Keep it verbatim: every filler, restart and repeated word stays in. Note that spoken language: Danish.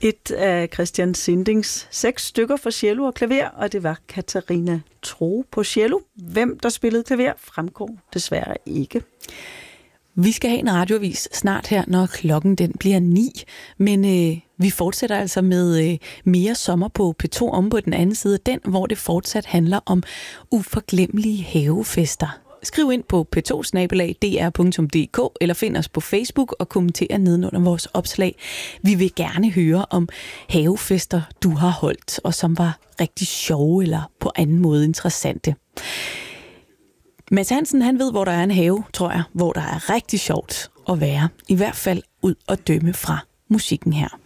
Et af Christian Sindings seks stykker for cello og klaver, og det var Katarina Tro på cello. Hvem der spillede klaver, fremgår desværre ikke. Vi skal have en radioavis snart her, når klokken den bliver ni. Men øh, vi fortsætter altså med øh, mere sommer på P to om på den anden side af den, hvor det fortsat handler om uforglemmelige havefester. Skriv ind på p to snabel-a d r punktum d k eller find os på Facebook og kommenter nedenunder vores opslag. Vi vil gerne høre om havefester, du har holdt, og som var rigtig sjove eller på anden måde interessante. Mads Hansen, han ved, hvor der er en have, tror jeg, hvor der er rigtig sjovt at være. I hvert fald ud og dømme fra musikken her.